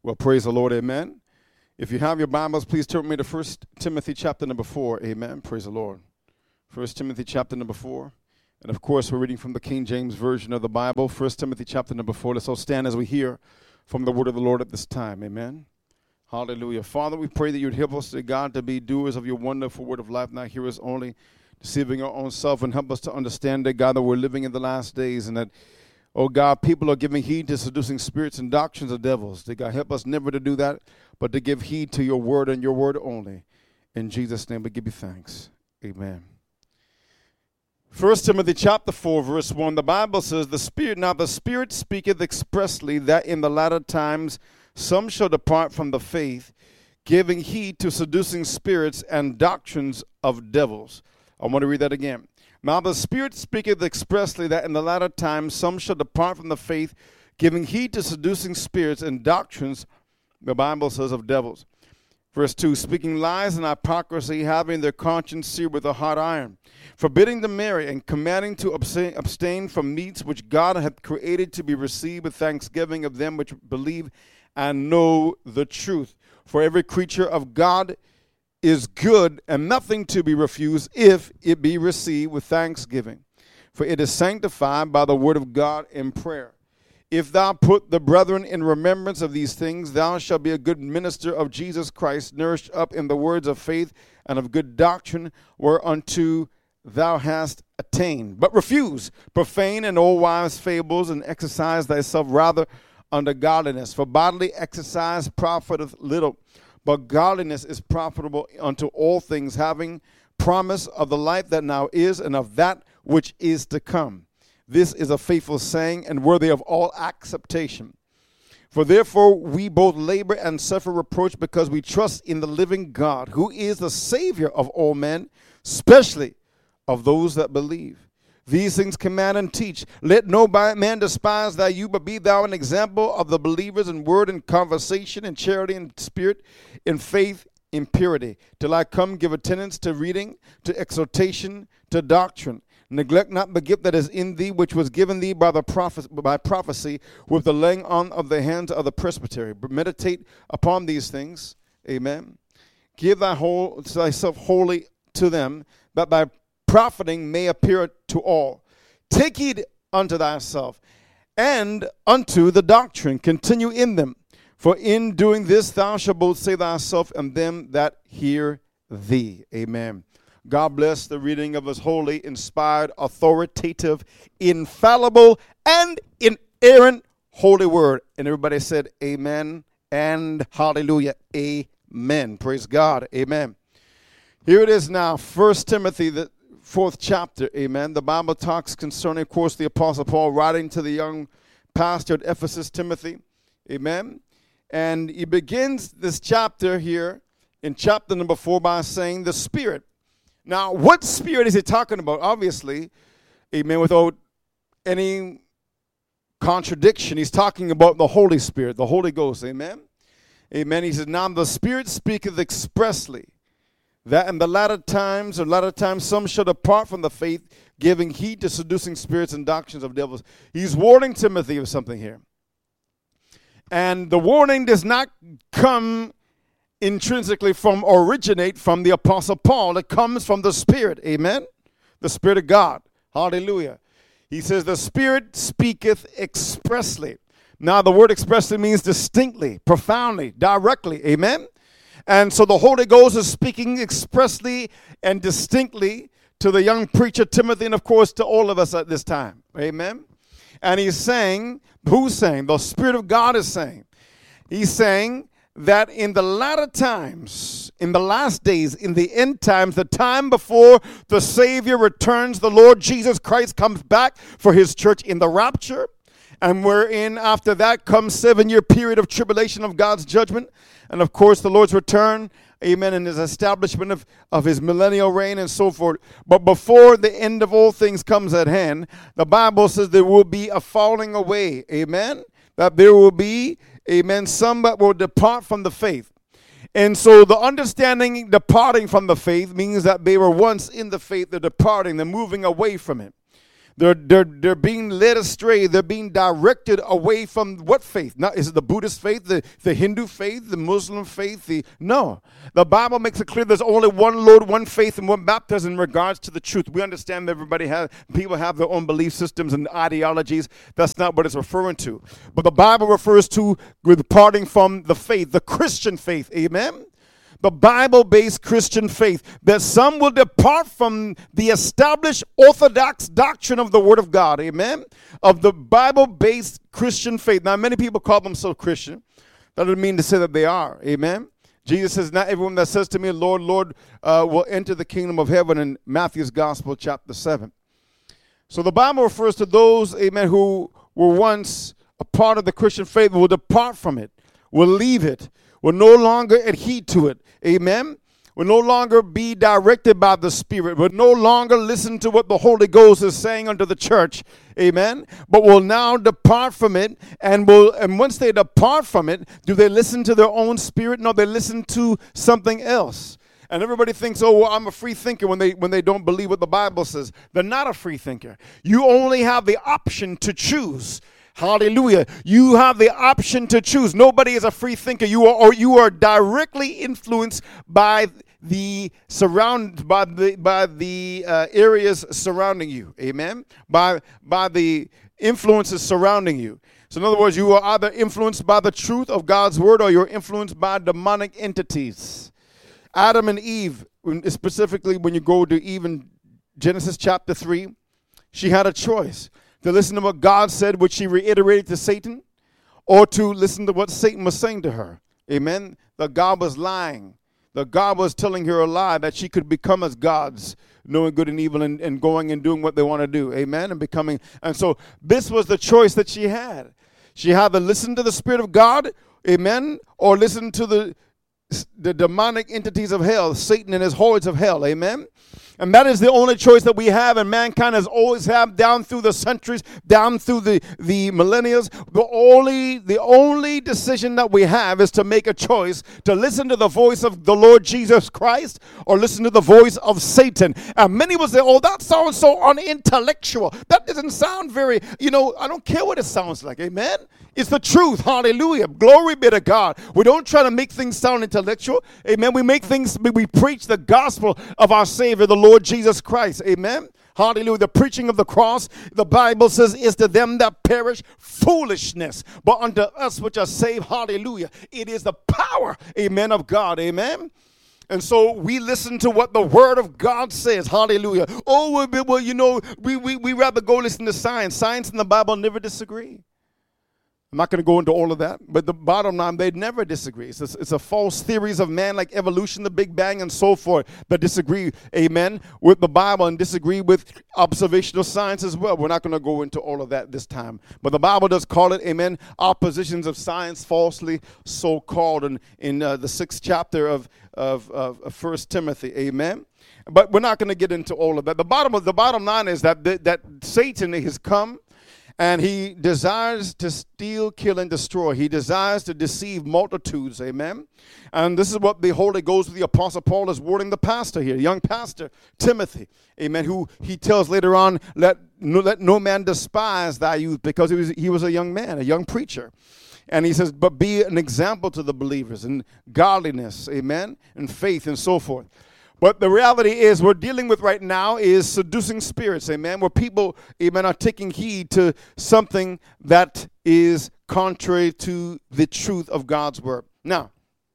Well, praise the Lord, amen. If you have your Bibles, please turn with me to 1 Timothy chapter number 4, amen. Praise the Lord. 1 Timothy chapter number 4. And of course, we're reading from the King James Version of the Bible, 1 Timothy chapter number 4. Let's all stand as we hear from the word of the Lord at this time, amen. Hallelujah. Father, we pray that you'd help us, God, to be doers of your wonderful word of life, not hearers only, deceiving our own self, and help us to understand, that, God, that we're living in the last days, and that, oh God, people are giving heed to seducing spirits and doctrines of devils. That God, help us never to do that, but to give heed to your word and your word only. In Jesus' name we give you thanks. Amen. 1 Timothy chapter 4, verse 1, the Bible says, the Spirit speaketh expressly that in the latter times some shall depart from the faith, giving heed to seducing spirits and doctrines of devils. I want to read that again. Now the Spirit speaketh expressly that in the latter times some shall depart from the faith, giving heed to seducing spirits and doctrines, the Bible says, of devils. Verse 2, speaking lies and hypocrisy, having their conscience seared with a hot iron, forbidding to marry and commanding to abstain from meats which God hath created to be received with thanksgiving of them which believe and know the truth. For every creature of God is good, and nothing to be refused if it be received with thanksgiving. For it is sanctified by the word of God in prayer. If thou put the brethren in remembrance of these things, thou shalt be a good minister of Jesus Christ, nourished up in the words of faith and of good doctrine, whereunto thou hast attained. But refuse profane and old wives' fables, and exercise thyself rather unto godliness. For bodily exercise profiteth little, but godliness is profitable unto all things, having promise of the life that now is and of that which is to come. This is a faithful saying and worthy of all acceptation. For therefore we both labor and suffer reproach, because we trust in the living God, who is the Savior of all men, especially of those that believe. These things command and teach. Let no man despise thy youth, but be thou an example of the believers in word and conversation, in charity and spirit, in faith, in purity. Till I come, give attendance to reading, to exhortation, to doctrine. Neglect not the gift that is in thee, which was given thee by prophecy, with the laying on of the hands of the presbytery. But meditate upon these things. Amen. Give thyself wholly to them, that thy profiting may appear to all. Take heed unto thyself and unto the doctrine. Continue in them. For in doing this thou shalt both save thyself and them that hear thee. Amen. God bless the reading of his holy, inspired, authoritative, infallible, and inerrant holy word. And everybody said amen and hallelujah. Amen. Praise God. Amen. Here it is now, 1 Timothy, the 4th chapter, amen. The Bible talks concerning, of course, the Apostle Paul writing to the young pastor at Ephesus, Timothy, amen. And he begins this chapter here in chapter number 4 by saying the Spirit. Now, what Spirit is he talking about? Obviously, amen, without any contradiction, he's talking about the Holy Spirit, the Holy Ghost, amen. Amen. He says, now the Spirit speaketh expressly that in the latter times some shall depart from the faith, giving heed to seducing spirits and doctrines of devils. He's warning Timothy of something here. And the warning does not come intrinsically originate from the Apostle Paul. It comes from the Spirit. Amen? The Spirit of God. Hallelujah. He says the Spirit speaketh expressly. Now the word expressly means distinctly, profoundly, directly. Amen? And so the Holy Ghost is speaking expressly and distinctly to the young preacher Timothy, and of course to all of us at this time. Amen. And he's saying, who's saying? The Spirit of God is saying. He's saying that in the latter times, in the last days, in the end times, the time before the Savior returns, the Lord Jesus Christ comes back for his church in the rapture. And wherein after that comes 7-year period of tribulation of God's judgment. And of course the Lord's return, amen, and his establishment of his millennial reign and so forth. But before the end of all things comes at hand, the Bible says there will be a falling away, amen. That there will be, amen, some that will depart from the faith. And so the understanding departing from the faith means that they were once in the faith, they're departing, they're moving away from it. They're being led astray. They're being directed away from what faith? Now, is it the Buddhist faith, the Hindu faith, the Muslim faith? No. The Bible makes it clear there's only one Lord, one faith, and one baptism in regards to the truth. We understand that people have their own belief systems and ideologies. That's not what it's referring to. But the Bible refers to departing from the faith, the Christian faith. Amen? The Bible-based Christian faith, that some will depart from the established orthodox doctrine of the Word of God, amen, of the Bible-based Christian faith. Now, many people call themselves Christian. That doesn't mean to say that they are, amen. Jesus says, not everyone that says to me, Lord, Lord, will enter the kingdom of heaven, in Matthew's Gospel, chapter 7. So the Bible refers to those, amen, who were once a part of the Christian faith, will depart from it, will leave it, will no longer adhere to it. Amen. Will no longer be directed by the Spirit. Will no longer listen to what the Holy Ghost is saying unto the church. Amen. But will now depart from it. And once they depart from it, do they listen to their own spirit? No, they listen to something else. And everybody thinks, oh, well, I'm a free thinker when they don't believe what the Bible says. They're not a free thinker. You only have the option to choose. Hallelujah. You have the option to choose. Nobody is a free thinker. You are directly influenced by the areas surrounding you. Amen. By the influences surrounding you. So in other words, you are either influenced by the truth of God's word, or you're influenced by demonic entities. Adam and Eve, specifically when you go to even Genesis chapter 3, she had a choice. To listen to what God said, which she reiterated to Satan, or to listen to what Satan was saying to her. Amen. That God was lying. That God was telling her a lie, that she could become as gods, knowing good and evil, and going and doing what they want to do. Amen. And so this was the choice that she had. She had to listen to the Spirit of God, amen, or listen to the demonic entities of hell, Satan and his hordes of hell. Amen. And that is the only choice that we have, and mankind has always had down through the centuries, down through the millennia. The only decision that we have is to make a choice to listen to the voice of the Lord Jesus Christ, or listen to the voice of Satan. And many will say, oh, that sounds so unintellectual. That doesn't sound very, I don't care what it sounds like. Amen. It's the truth. Hallelujah. Glory be to God. We don't try to make things sound intellectual. Amen. We preach the gospel of our Savior, the Lord Jesus Christ. Amen. Hallelujah. The preaching of the cross, the Bible says, is to them that perish foolishness. But unto us which are saved, hallelujah, it is the power, amen, of God. Amen. And so we listen to what the Word of God says. Hallelujah. Oh, well, we rather go listen to science. Science and the Bible never disagree. I'm not going to go into all of that, but the bottom line, they never disagree. It's a false theories of man, like evolution, the Big Bang, and so forth, that disagree, amen, with the Bible, and disagree with observational science as well. We're not going to go into all of that this time. But the Bible does call it, amen, oppositions of science, falsely so called, in the 6th chapter of 1 Timothy, amen. But we're not going to get into all of that. The bottom line is that Satan has come, and he desires to steal, kill, and destroy. He desires to deceive multitudes, amen? And this is what the Holy Ghost, the Apostle Paul, is warning the pastor here, young pastor, Timothy, amen, who he tells later on, let no man despise thy youth, because he was a young man, a young preacher. And he says, but be an example to the believers in godliness, amen, and faith, and so forth. But the reality is we're dealing with right now is seducing spirits, amen, where people, amen, are taking heed to something that is contrary to the truth of God's word. Now,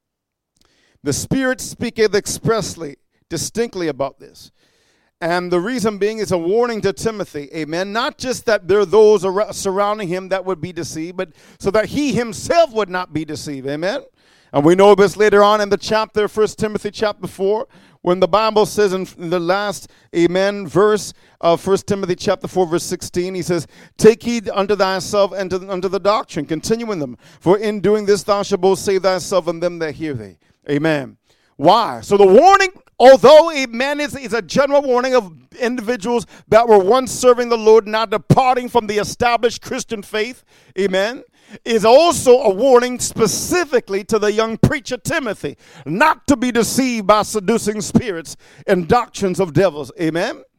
the Spirit speaketh expressly, distinctly about this. And the reason being is a warning to Timothy, amen, not just that there are those surrounding him that would be deceived, but so that he himself would not be deceived, amen. And we know this later on in the chapter, 1 Timothy chapter 4, when the Bible says in the last, amen, verse of 1 Timothy chapter 4, verse 16, he says, take heed unto thyself and unto the doctrine, continue in them, for in doing this thou shalt both save thyself and them that hear thee. Amen. Why? So the warning, although, amen, is a general warning of individuals that were once serving the Lord, now departing from the established Christian faith, amen, is also a warning specifically to the young preacher Timothy, not to be deceived by seducing spirits and doctrines of devils. Amen.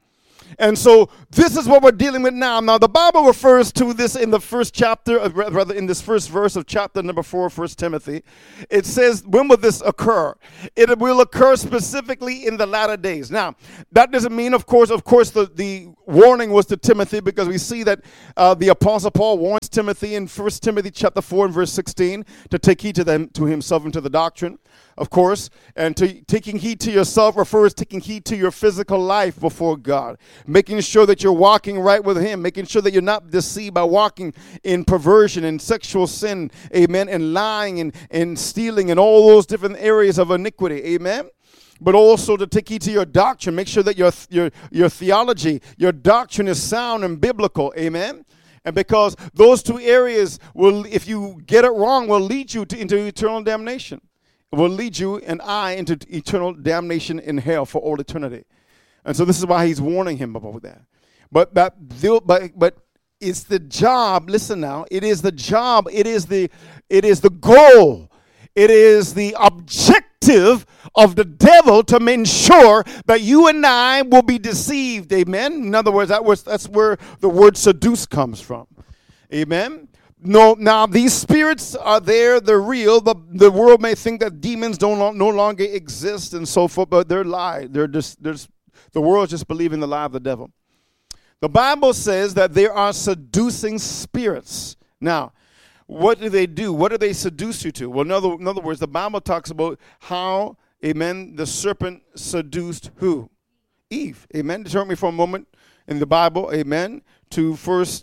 And so this is what we're dealing with now. Now, the Bible refers to this in the first chapter, rather in this first verse of chapter number 4, 1 Timothy. It says, when will this occur? It will occur specifically in the latter days. Now, that doesn't mean, of course, the warning was to Timothy, because we see that the Apostle Paul warns Timothy in 1 Timothy chapter 4 and verse 16 to take heed to himself and to the doctrine, of course. And taking heed to yourself refers taking heed to your physical life before God, making sure that you're walking right with him, making sure that you're not deceived by walking in perversion and sexual sin, amen, and lying and stealing and all those different areas of iniquity, amen. But also to take heed to your doctrine. Make sure that your theology, your doctrine is sound and biblical, amen. And because those two areas will, if you get it wrong, will lead you into eternal damnation. It will lead you and I into eternal damnation in hell for all eternity. And so this is why he's warning him about that. But it's the job. Listen now. It is the job. It is the goal. It is the objective of the devil to ensure that you and I will be deceived. Amen. In other words, that's where the word seduce comes from. Amen. No, now these spirits are there, they're real. The world may think that demons no longer exist and so forth, but they're lie. The world just believing the lie of the devil. The Bible says that there are seducing spirits. Now, what do they do? What do they seduce you to? Well, in other words, the Bible talks about how, amen, the serpent seduced who? Eve. Amen. Turn me for a moment in the Bible, amen, turn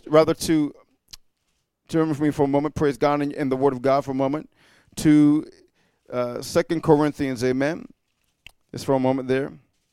with me for a moment, praise God, in the Word of God for a moment, to 2 Corinthians, amen. Just for a moment there.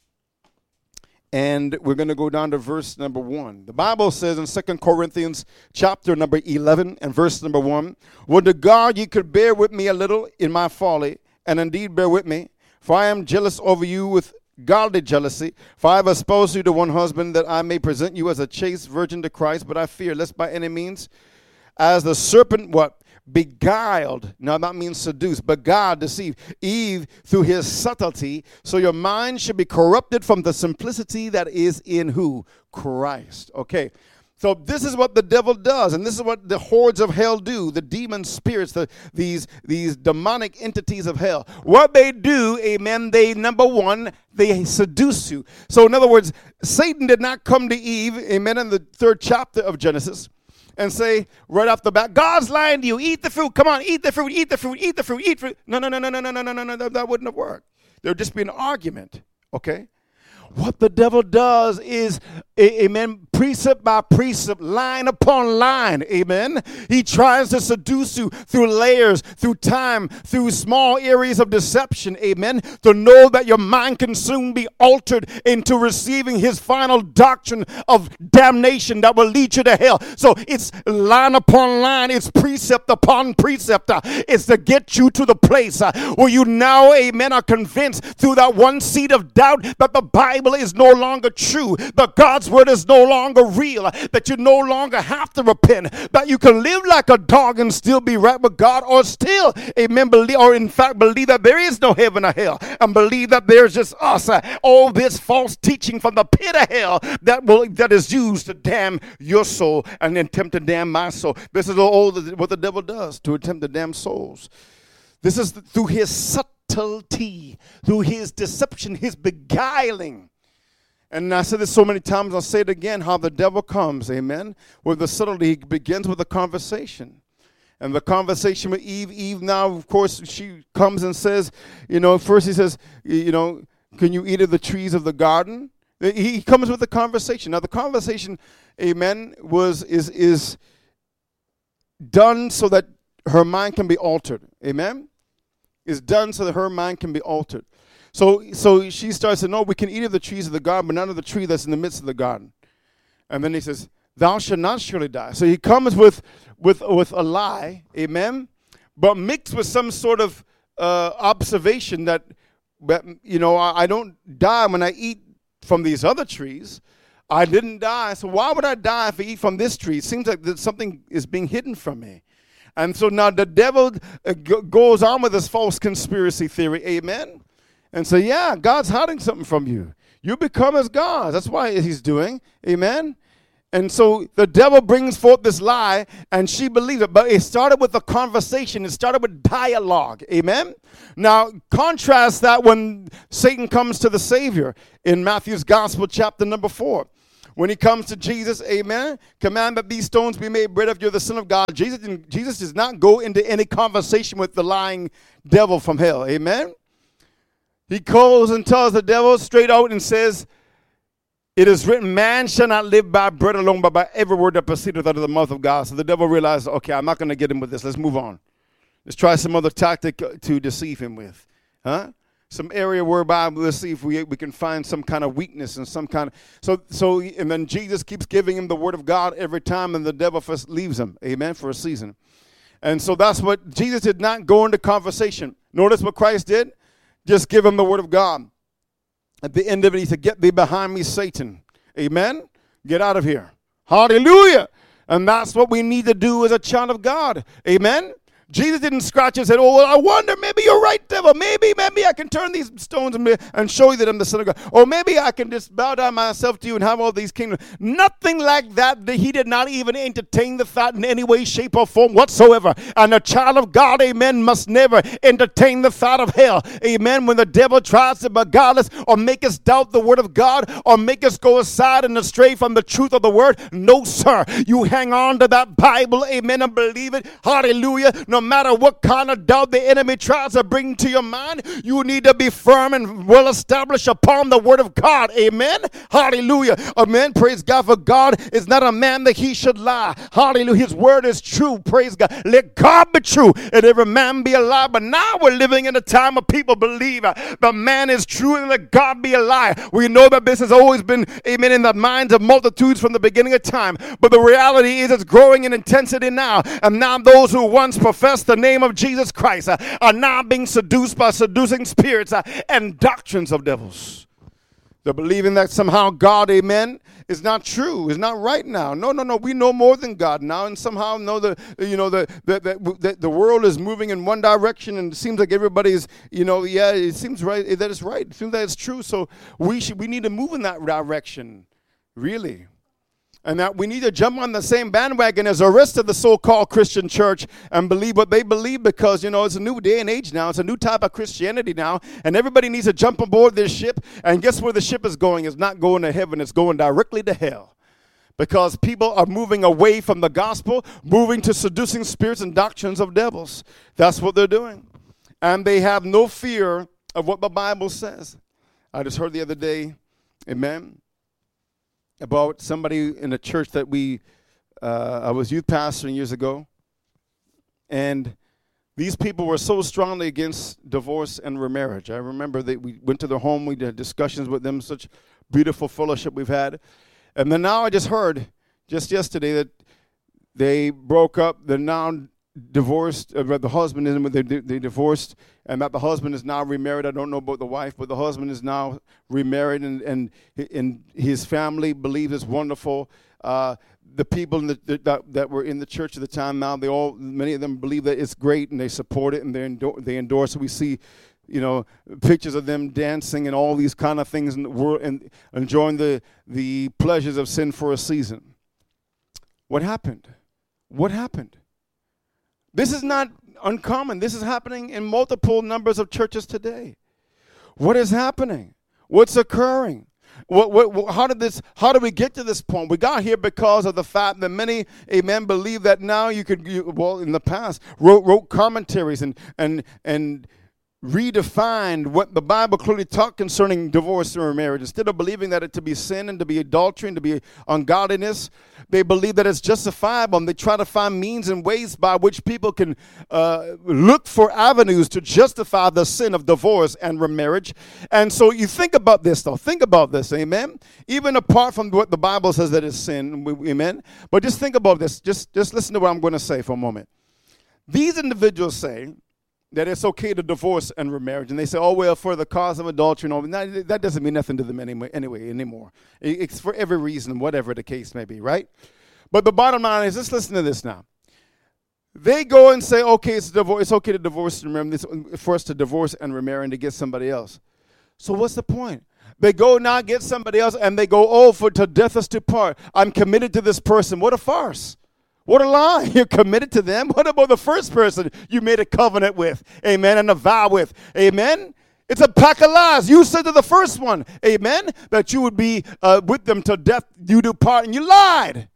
And we're going to go down to verse number 1. The Bible says in 2 Corinthians chapter number 11 and verse number 1, would to God ye could bear with me a little in my folly, and indeed bear with me, for I am jealous over you with godly jealousy, for I have espoused you to one husband, that I may present you as a chaste virgin to Christ, but I fear lest by any means, as the serpent, what? Beguiled. Now that means seduced. But God deceived Eve through his subtlety. So your mind should be corrupted from the simplicity that is in who? Christ. Okay. So this is what the devil does, and this is what the hordes of hell do, the demon spirits, these demonic entities of hell. What they do, amen, number one, they seduce you. So in other words, Satan did not come to Eve, amen, in the 3rd chapter of Genesis, and say right off the bat, God's lying to you. Eat the fruit. Come on, eat the fruit, eat the fruit, eat the fruit, eat fruit. No. That wouldn't have worked. There would just be an argument, okay? What the devil does is, amen, precept by precept, line upon line, amen. He tries to seduce you through layers, through time, through small areas of deception, amen, to know that your mind can soon be altered into receiving his final doctrine of damnation that will lead you to hell. So it's line upon line, it's precept upon precept. It's to get you to the place where you now, amen, are convinced through that one seed of doubt that the Bible is no longer true, that God's word is no longer real, that you no longer have to repent, that you can live like a dog and still be right with God, or still, amen, believe, or in fact believe that there is no heaven or hell, and believe that there's just us, all this false teaching from the pit of hell that is used to damn your soul and attempt to damn my soul. This is all what the devil does to attempt to damn souls. This is through his subtlety, through his deception, his beguiling. And I said this so many times, I'll say it again, how the devil comes, amen, with the subtlety. He begins with a conversation. And the conversation with Eve now, of course, she comes and says, first he says, can you eat of the trees of the garden? He comes with the conversation. Now the conversation, amen, is done so that her mind can be altered, amen? Is done so that her mind can be altered. So she starts to know we can eat of the trees of the garden, but not of the tree that's in the midst of the garden. And then he says, thou shalt not surely die. So he comes with a lie, amen, but mixed with some sort of observation that I don't die when I eat from these other trees. I didn't die, so why would I die if I eat from this tree? It seems like something is being hidden from me. And so now the devil goes on with this false conspiracy theory, amen. And say, yeah, God's hiding something from you. You become as gods. That's why he's doing. Amen. And so the devil brings forth this lie, and she believes it. But it started with a conversation. It started with dialogue. Amen? Now, contrast that when Satan comes to the Savior in Matthew's Gospel, chapter number 4. When he comes to Jesus, amen, command that these stones be made bread if you're the Son of God. Jesus does not go into any conversation with the lying devil from hell. Amen? He calls and tells the devil straight out and says, it is written, man shall not live by bread alone, but by every word that proceedeth out of the mouth of God. So the devil realized, okay, I'm not going to get him with this. Let's move on. Let's try some other tactic to deceive him with. Some area whereby let's see if we can find some kind of weakness and some kind of... So and then Jesus keeps giving him the word of God every time, and the devil first leaves him, amen, for a season. And so that's what... Jesus did not go into conversation. Notice what Christ did? Just give him the word of God. At the end of it, he said, get thee behind me, Satan. Amen? Get out of here. Hallelujah. And that's what we need to do as a child of God. Amen? Jesus didn't scratch his head. Oh, well, I wonder, maybe you're right, devil. Maybe I can turn these stones and show you that I'm the Son of God. Or maybe I can just bow down myself to you and have all these kingdoms. Nothing like that. He did not even entertain the thought in any way, shape, or form whatsoever. And a child of God, amen, must never entertain the thought of hell. Amen. When the devil tries to beguile us or make us doubt the word of God or make us go aside and astray from the truth of the word, no, sir. You hang on to that Bible, amen, and believe it. Hallelujah. No matter what kind of doubt the enemy tries to bring to your mind, you need to be firm and well established upon the word of God. Amen. Hallelujah. Amen. Praise God. For God is not a man that he should lie. Hallelujah. His word is true. Praise God. Let God be true and every man be a lie. But now we're living in a time of people believe the man is true and let God be a lie. We know that this has always been, amen, in the minds of multitudes from the beginning of time. But the reality is it's growing in intensity now. And now those who once professed the name of Jesus Christ are now being seduced by seducing spirits and doctrines of devils. They're believing that somehow God, amen, is not true, is not right now. No. We know more than God now, and somehow know the world is moving in one direction, and it seems like everybody's, it seems right that it's right. It seems that it's true. So we need to move in that direction, really. And that we need to jump on the same bandwagon as the rest of the so-called Christian church and believe what they believe because, it's a new day and age now. It's a new type of Christianity now. And everybody needs to jump aboard this ship. And guess where the ship is going? It's not going to heaven. It's going directly to hell. Because people are moving away from the gospel, moving to seducing spirits and doctrines of devils. That's what they're doing. And they have no fear of what the Bible says. I just heard the other day, amen, about somebody in a church that I was youth pastoring years ago, and these people were so strongly against divorce and remarriage. I remember that we went to their home, we did discussions with them, such beautiful fellowship we've had. And then now I just heard, just yesterday, that they broke up, they're now divorced, the husband is, they divorced, and that the husband is now remarried. I don't know about the wife, but the husband is now remarried, and his family believes it's wonderful. The people that were in the church at the time now, many of them believe that it's great, and they support it, and they endorse it. We see, pictures of them dancing and all these kind of things in the world, and enjoying the pleasures of sin for a season. What happened? What happened? This is not uncommon. This is happening in multiple numbers of churches today. What is happening? What's occurring? How did we get to this point? We got here because of the fact that many, amen, believe that now in the past, wrote commentaries and redefined what the Bible clearly taught concerning divorce or marriage. Instead of believing that it to be sin and to be adultery and to be ungodliness, they believe that it's justifiable, and they try to find means and ways by which people can look for avenues to justify the sin of divorce and remarriage. And so you think about this, though. Think about this, amen? Even apart from what the Bible says that is sin, amen? But just think about this. Just listen to what I'm going to say for a moment. These individuals say that it's okay to divorce and remarriage. And they say, oh, well, for the cause of adultery and all. That doesn't mean nothing to them anymore. It's for every reason, whatever the case may be, right? But the bottom line is, just listen to this now. They go and say, okay, it's okay to divorce and remarry, for us to divorce and remarry and to get somebody else. So what's the point? They go now get somebody else, and they go, oh, for to death us to part. I'm committed to this person. What a farce. What a lie. You're committed to them. What about the first person you made a covenant with? Amen. And a vow with. Amen. It's a pack of lies. You said to the first one, amen, that you would be with them till death you do part, and you lied.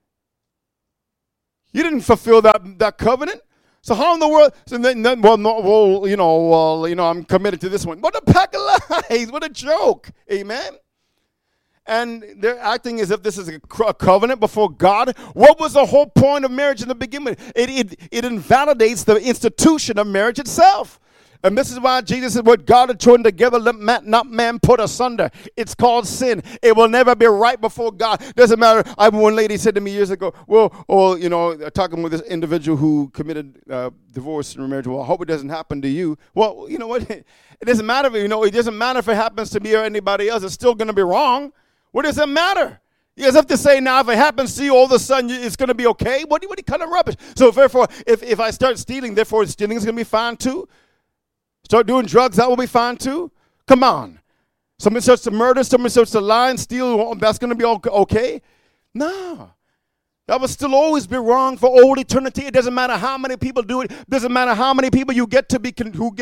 You didn't fulfill that covenant. So how in the world? So I'm committed to this one. What a pack of lies. What a joke. Amen. And they're acting as if this is a covenant before God. What was the whole point of marriage in the beginning? It invalidates the institution of marriage itself. And this is why Jesus said, what God had joined together, let not man put asunder. It's called sin. It will never be right before God. Doesn't matter. One lady said to me years ago, talking with this individual who committed divorce and remarriage. Well, I hope it doesn't happen to you. Well, you know what? It doesn't matter. It doesn't matter if it happens to me or anybody else. It's still going to be wrong. What does it matter? You guys have to say now, if it happens to you, all of a sudden it's going to be okay? What kind of rubbish? So therefore, if I start stealing, therefore stealing is going to be fine too? Start doing drugs, that will be fine too? Come on. Somebody starts to murder, somebody starts to lie and steal, that's going to be okay? No. That will still always be wrong for all eternity. It doesn't matter how many people do it. It doesn't matter how many people you get to be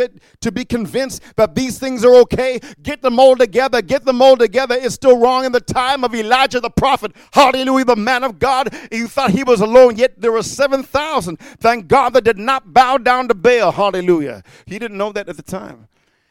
convinced that these things are okay. Get them all together. It's still wrong. In the time of Elijah the prophet, hallelujah, the man of God, he thought he was alone, yet there were 7,000, thank God, that did not bow down to Baal, hallelujah. He didn't know that at the time.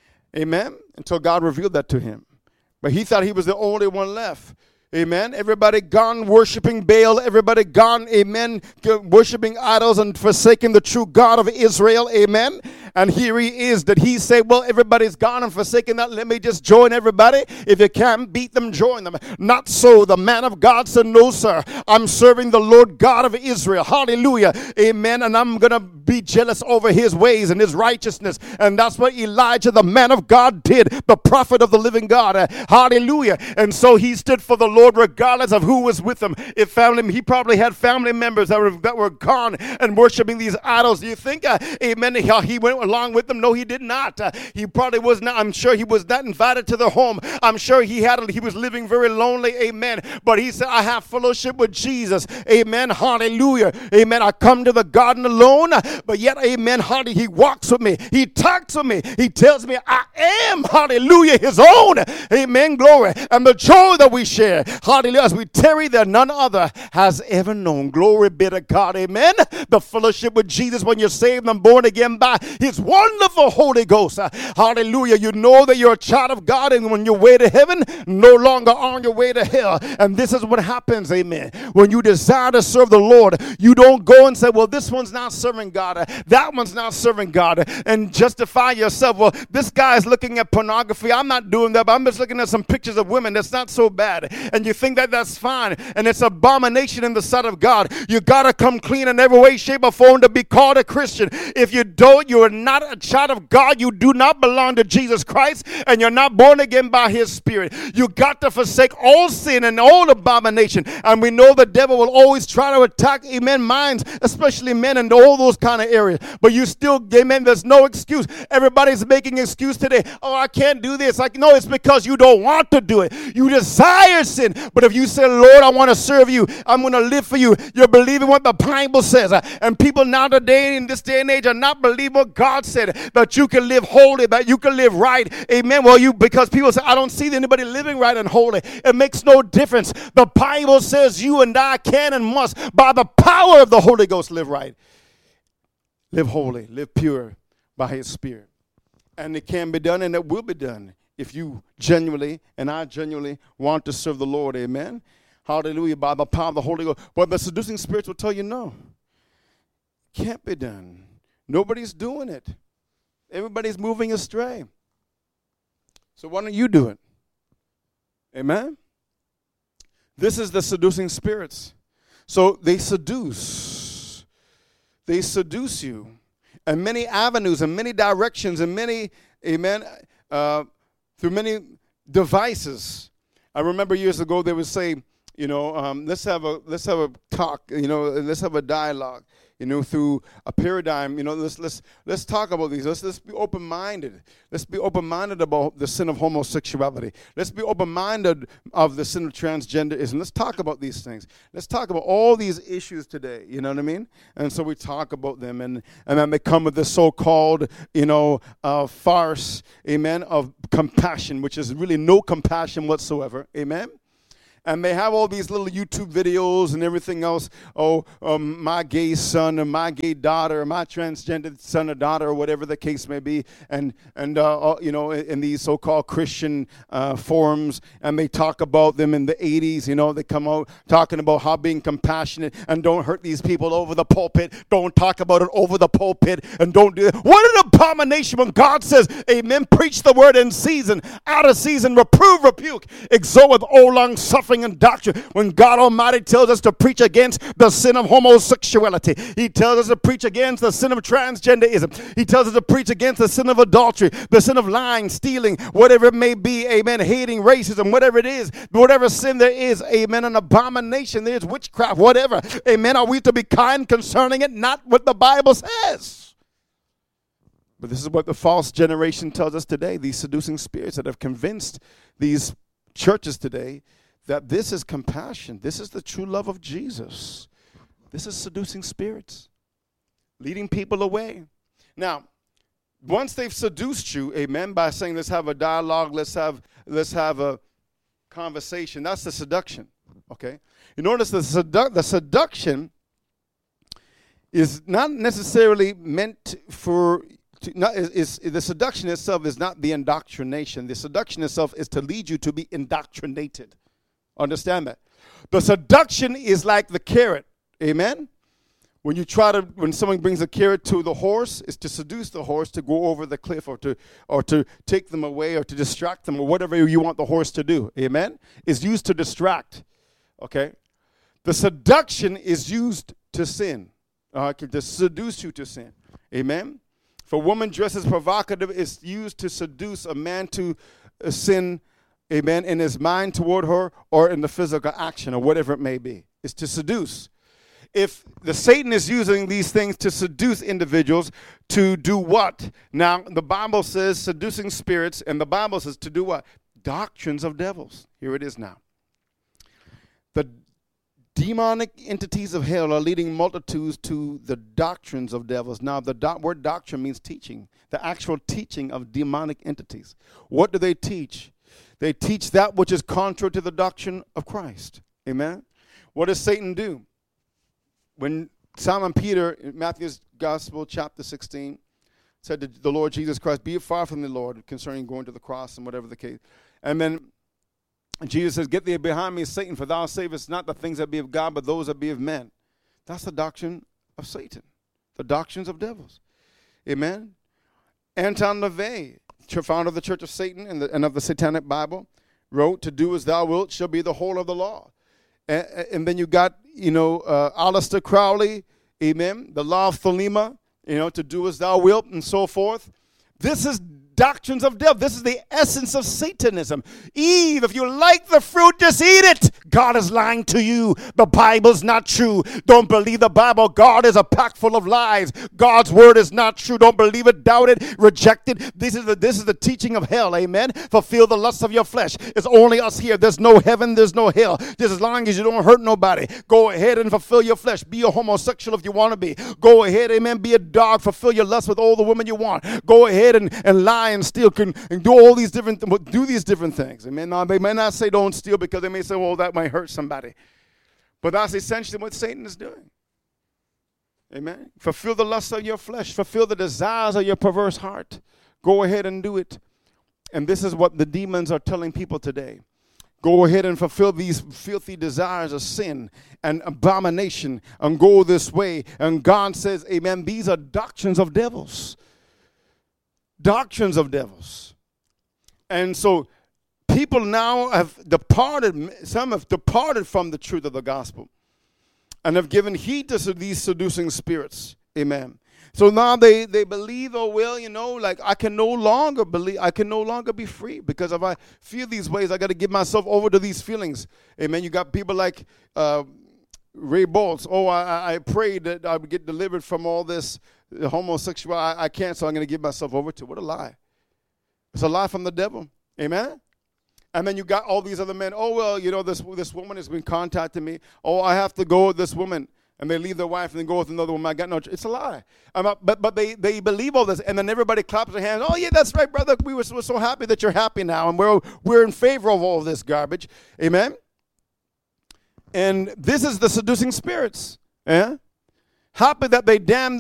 Amen? Until God revealed that to him. But he thought he was the only one left. Amen. Everybody gone worshiping Baal. Everybody gone, amen, worshiping idols and forsaking the true God of Israel. Amen. And here he is. Did he say, well, everybody's gone and forsaken that? Let me just join everybody. If you can't beat them, join them. Not so. The man of God said, no, sir. I'm serving the Lord God of Israel. Hallelujah. Amen. And I'm going to be jealous over his ways and his righteousness. And that's what Elijah, the man of God, did. The prophet of the living God. Hallelujah. And so he stood for the Lord regardless of who was with him. He probably had family members that were gone and worshiping these idols. Do you think, amen, he went along with them? No, he did not. He probably was not. I'm sure he was not invited to the home. I'm sure he was living very lonely. Amen. But he said, I have fellowship with Jesus. Amen. Hallelujah. Amen. I come to the garden alone, but yet, amen, hallelujah, he walks with me. He talks with me. He tells me I am, hallelujah, his own. Amen. Glory. And the joy that we share, hallelujah, as we tarry there, none other has ever known. Glory be to God. Amen. The fellowship with Jesus when you're saved and born again by his wonderful Holy Ghost. Hallelujah. You know that you're a child of God, and when you're way to heaven, no longer on your way to hell. And this is what happens, amen. When you desire to serve the Lord, you don't go and say, well, this one's not serving God, that one's not serving God, and justify yourself. Well, this guy is looking at pornography. I'm not doing that, but I'm just looking at some pictures of women. That's not so bad. And you think that that's fine, and it's abomination in the sight of God. You got to come clean in every way, shape, or form to be called a Christian. If you don't, you are not a child of God. You do not belong to Jesus Christ, and you're not born again by his Spirit. You got to forsake all sin and all abomination. And we know the devil will always try to attack, amen, minds, especially men, and all those kind of areas. But you still, amen, there's no excuse. Everybody's making excuse today. Oh, I can't do this. Like, no, it's because you don't want to do it. You desire sin. But if you say, Lord, I want to serve you, I'm going to live for you, you're believing what the Bible says. And people now today, in this day and age, are not believing what God said, that you can live holy, that you can live right. Amen. Well, because people say, I don't see anybody living right and holy. It makes no difference. The Bible says you and I can and must, by the power of the Holy Ghost, live right. Live holy, live pure by his Spirit. And it can be done, and it will be done if you genuinely and I genuinely want to serve the Lord. Amen. Hallelujah. By the power of the Holy Ghost. But the seducing spirits will tell you no. Can't be done. Nobody's doing it. Everybody's moving astray. So why don't you do it? Amen. This is the seducing spirits. So they seduce. They seduce you. And many avenues and many directions and many, amen, through many devices. I remember years ago they would say, let's have a talk, let's have a dialogue, through a paradigm. Let's talk about these. Let's be open-minded. Let's be open-minded about the sin of homosexuality. Let's be open-minded of the sin of transgenderism. Let's talk about these things. Let's talk about all these issues today. You know what I mean? And so we talk about them, and then they come with this so-called, farce, amen, of compassion, which is really no compassion whatsoever. Amen. And they have all these little YouTube videos and everything else. My gay son or my gay daughter or my transgender son or daughter or whatever the case may be. And in these so-called Christian forums. And they talk about them in the 80s. They come out talking about how being compassionate and don't hurt these people over the pulpit. Don't talk about it over the pulpit. And don't do it. What an abomination when God says, amen, preach the word in season, out of season, reprove, rebuke, exhort with all long suffering and doctrine. When God Almighty tells us to preach against the sin of homosexuality, He tells us to preach against the sin of transgenderism. He tells us to preach against the sin of adultery, the sin of lying, stealing, whatever it may be, amen, hating, racism, whatever it is, whatever sin there is, amen, an abomination, there's witchcraft, whatever, amen. Are we to be kind concerning it? Not what the Bible says. But this is what the false generation tells us today, these seducing spirits that have convinced these churches today that this is compassion. This is the true love of Jesus. This is seducing spirits, leading people away. Now, once they've seduced you, amen, by saying let's have a dialogue, let's have a conversation, that's the seduction, okay? You notice the seduction is not necessarily meant for... the seduction itself is not the indoctrination. The seduction itself is to lead you to be indoctrinated. Understand that? The seduction is like the carrot. Amen? When someone brings a carrot to the horse, it's to seduce the horse to go over the cliff or to take them away or to distract them or whatever you want the horse to do. Amen? It's used to distract. Okay? The seduction is used to sin. To seduce you to sin. Amen? If a woman dresses provocative, it's used to seduce a man to sin, amen, in his mind toward her or in the physical action or whatever it may be. It's to seduce. If the Satan is using these things to seduce individuals to do what? Now, the Bible says seducing spirits, and the Bible says to do what? Doctrines of devils. Here it is now. The demonic entities of hell are leading multitudes to the doctrines of devils. Now, the word doctrine means teaching, the actual teaching of demonic entities. What do they teach? They teach that which is contrary to the doctrine of Christ. Amen? What does Satan do? When Simon Peter, in Matthew's Gospel, chapter 16, said to the Lord Jesus Christ, be far from the Lord concerning going to the cross and whatever the case. And then Jesus says, get thee behind me, Satan, for thou savest not the things that be of God, but those that be of men. That's the doctrine of Satan, the doctrines of devils. Amen? Anton LaVey, founder of the Church of Satan and of the Satanic Bible, wrote, to do as thou wilt shall be the whole of the law. And then you got, Aleister Crowley, amen, the law of Thelema, to do as thou wilt and so forth. This is doctrines of devil. This is the essence of Satanism. Eve, if you like the fruit, just eat it. God is lying to you. The Bible's not true. Don't believe the Bible. God is a pack full of lies. God's word is not true. Don't believe it, doubt it, reject it. This is the teaching of hell. Amen. Fulfill the lusts of your flesh. It's only us here. There's no heaven. There's no hell. Just as long as you don't hurt nobody. Go ahead and fulfill your flesh. Be a homosexual if you want to be. Go ahead, amen. Be a dog. Fulfill your lust with all the women you want. Go ahead and lie and steal and do all these different things. Amen. Now, they may not say don't steal because they may say, well, that might hurt somebody. But that's essentially what Satan is doing. Amen. Fulfill the lust of your flesh. Fulfill the desires of your perverse heart. Go ahead and do it. And this is what the demons are telling people today. Go ahead and fulfill these filthy desires of sin and abomination and go this way. And God says, amen, these are doctrines of devils. Doctrines of devils. And so people now have departed, some have departed from the truth of the gospel and have given heed to these seducing spirits. Amen. So now they believe, oh, well, like I can no longer believe, I can no longer be free, because if I feel these ways, I got to give myself over to these feelings. Amen. You got people like Ray Boltz. Oh, I prayed that I would get delivered from all this homosexual. I can't, so I'm going to give myself over to. What a lie. It's a lie from the devil. Amen. And then you got all these other men. Oh, well, this woman has been contacting me. Oh, I have to go with this woman. And they leave their wife and then go with another woman. I got no. It's a lie. But they believe all this, and then everybody claps their hands. Oh yeah, that's right, brother. We're so happy that you're happy now, and we're in favor of all of this garbage. Amen. And this is the seducing spirits. Yeah. Happy that they damn